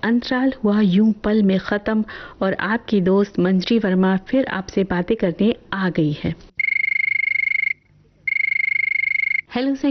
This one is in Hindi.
अंतराल हुआ यूं पल में खत्म और आपकी दोस्त मंजरी वर्मा फिर आपसे बातें करने आ गई है। हेलो